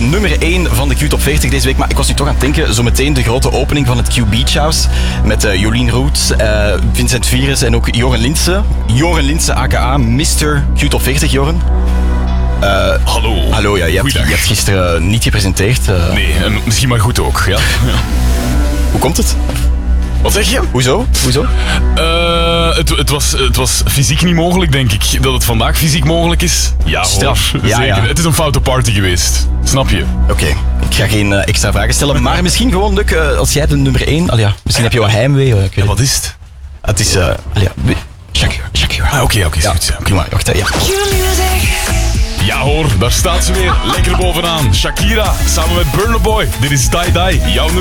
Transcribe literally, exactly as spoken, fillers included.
nummer één van de Q-top veertig deze week. Maar ik was nu toch aan het denken, zometeen de grote opening van het Q Beach House. Met uh, Jolien Roets, uh, Vincent Vieres en ook Joren Linssen. Joren Linssen, aka mister Q-top veertig, Joren. Uh, Hallo. Hallo, ja, je, hebt, je hebt gisteren niet gepresenteerd. Uh. Nee, en misschien maar goed ook. Ja. Hoe komt het? Wat zeg je? Hoezo? Hoezo? Uh, het, het, was, het was fysiek niet mogelijk, denk ik. Dat het vandaag fysiek mogelijk is. Ja, straf. Hoor, ja, zeker. Ja. Het is een foute party geweest. Snap je? Oké, okay. Ik ga geen uh, extra vragen stellen. Maar misschien gewoon, Luc, uh, als jij de nummer één... Al ja, misschien heb je wel heimwee. Uh, ja, wat is het? Het is... Uh, ja, Shakira. Shakira. Ah, oké, oké. Ja, okay. maar wacht, ja. Ja hoor, daar staat ze weer. Lekker bovenaan. Shakira, samen met Burna Boy. Dit is Die Die, jouw nummer